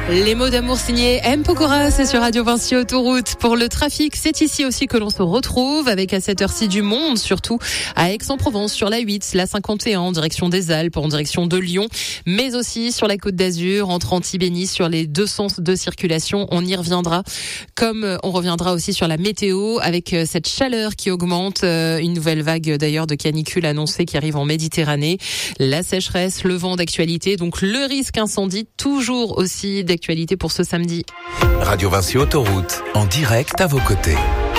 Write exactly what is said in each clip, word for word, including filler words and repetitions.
Les mots d'amour signés M. Pokora, c'est sur Radio Vinci Autoroute. Pour le trafic, c'est ici aussi que l'on se retrouve avec à cette heure-ci du monde, surtout à Aix-en-Provence sur la huit, la cinquante et un en direction des Alpes, en direction de Lyon, mais aussi sur la Côte d'Azur, entre Antibes sur les deux sens de circulation. On y reviendra, comme on reviendra aussi sur la météo avec cette chaleur qui augmente, une nouvelle vague d'ailleurs de canicule annoncée qui arrive en Méditerranée, la sécheresse, le vent d'actualité, donc le risque incendie toujours aussi d'actualité pour ce samedi. Radio Vinci Autoroute, en direct à vos côtés.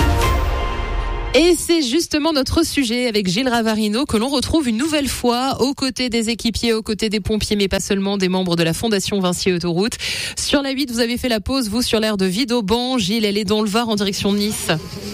Et c'est justement notre sujet avec Gilles Ravarino que l'on retrouve une nouvelle fois aux côtés des équipiers, aux côtés des pompiers, mais pas seulement, des membres de la Fondation Vinci Autoroute. Sur la huit, vous avez fait la pause, vous, sur l'aire de Vidauban. Gilles, elle est dans le Var en direction de Nice.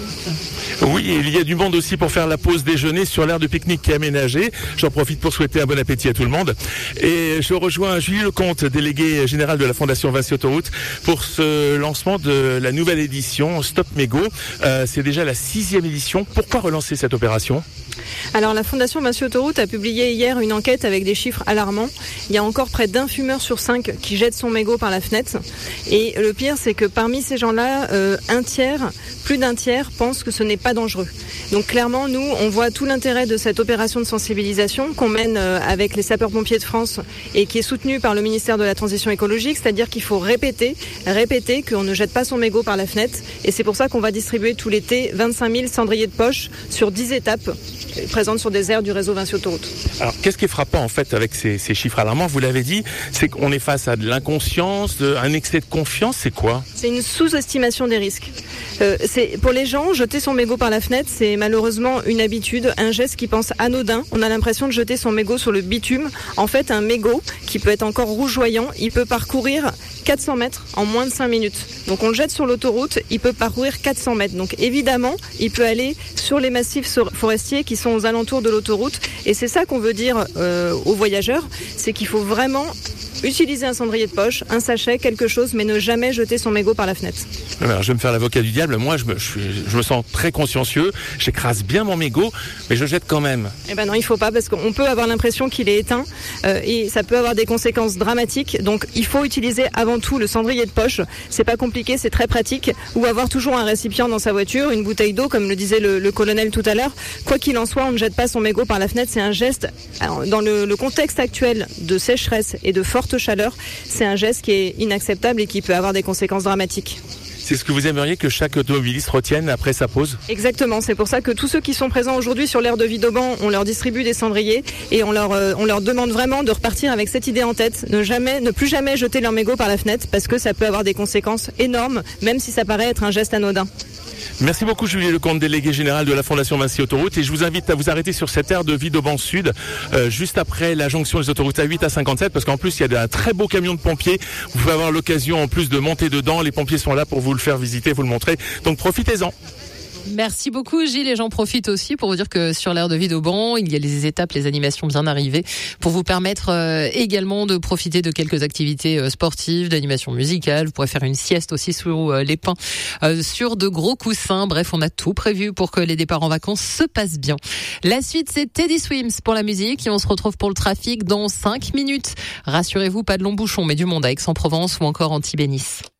Oui, il y a du monde aussi pour faire la pause déjeuner sur l'aire de pique-nique qui est aménagée. J'en profite pour souhaiter un bon appétit à tout le monde. Et je rejoins Julie Lecomte, délégué général de la Fondation Vinci Autoroute, pour ce lancement de la nouvelle édition Stop Mégots. Euh, c'est déjà la sixième édition. Pourquoi relancer cette opération ? Alors la Fondation Vinci Autoroute a publié hier une enquête avec des chiffres alarmants. Il y a encore près d'un fumeur sur cinq qui jette son mégot par la fenêtre. Et le pire, c'est que parmi ces gens-là, euh, un tiers, plus d'un tiers, pense que ce n'est pas dangereux. Donc clairement, nous, on voit tout l'intérêt de cette opération de sensibilisation qu'on mène euh, avec les sapeurs-pompiers de France et qui est soutenue par le ministère de la Transition écologique, c'est-à-dire qu'il faut répéter, répéter qu'on ne jette pas son mégot par la fenêtre. Et c'est pour ça qu'on va distribuer tout l'été vingt-cinq mille cendriers de poche sur dix étapes présentes sur des aires du réseau Vinci Autoroute. Alors, qu'est-ce qui est frappant en fait avec ces, ces chiffres alarmants ? Vous l'avez dit, c'est qu'on est face à de l'inconscience, de, un excès de confiance. C'est quoi ? C'est une sous-estimation des risques. Euh, c'est, pour les gens, jeter son mégot par la fenêtre, c'est malheureusement une habitude, un geste qui pense anodin. On a l'impression de jeter son mégot sur le bitume. En fait, un mégot qui peut être encore rougeoyant, il peut parcourir quatre cents mètres en moins de cinq minutes. Donc on le jette sur l'autoroute, il peut parcourir quatre cents mètres. Donc évidemment, il peut aller sur les massifs forestiers qui sont aux alentours de l'autoroute. Et c'est ça qu'on veut dire euh, aux voyageurs, c'est qu'il faut vraiment utiliser un cendrier de poche, un sachet, quelque chose, mais ne jamais jeter son mégot par la fenêtre. Alors, je vais me faire l'avocat du diable. Moi, je me, je, je me sens très consciencieux. J'écrase bien mon mégot, mais je jette quand même. Eh ben non, il faut pas, parce qu'on peut avoir l'impression qu'il est éteint euh, et ça peut avoir des conséquences dramatiques. Donc, il faut utiliser avant tout le cendrier de poche. C'est pas compliqué, c'est très pratique. Ou avoir toujours un récipient dans sa voiture, une bouteille d'eau, comme le disait le, le colonel tout à l'heure. Quoi qu'il en soit, on ne jette pas son mégot par la fenêtre. C'est un geste, alors, dans le, le contexte actuel de sécheresse et de forte chaleur, c'est un geste qui est inacceptable et qui peut avoir des conséquences dramatiques. C'est ce que vous aimeriez que chaque automobiliste retienne après sa pause ? Exactement, c'est pour ça que tous ceux qui sont présents aujourd'hui sur l'aire de Vidauban, on leur distribue des cendriers et on leur, euh, on leur demande vraiment de repartir avec cette idée en tête, ne jamais, ne plus jamais jeter leur mégot par la fenêtre parce que ça peut avoir des conséquences énormes, même si ça paraît être un geste anodin. Merci beaucoup Julie Lecomte, délégué général de la Fondation Vinci Autoroute, et je vous invite à vous arrêter sur cette aire de Vidauban Sud, euh, juste après la jonction des autoroutes A huit à cinquante-sept, parce qu'en plus il y a un très beau camion de pompiers, vous pouvez avoir l'occasion en plus de monter dedans, les pompiers sont là pour vous le faire visiter, vous le montrer, donc profitez-en. Merci beaucoup Gilles, et j'en profite aussi pour vous dire que sur l'aire de Vidauban, il y a les étapes, les animations bien arrivées pour vous permettre euh, également de profiter de quelques activités euh, sportives, d'animation musicale. Vous pourrez faire une sieste aussi sous euh, les pins, euh, sur de gros coussins. Bref, on a tout prévu pour que les départs en vacances se passent bien. La suite, c'est Teddy Swims pour la musique, et on se retrouve pour le trafic dans cinq minutes. Rassurez-vous, pas de long bouchon, mais du monde à Aix-en-Provence ou encore Antibes-Nice.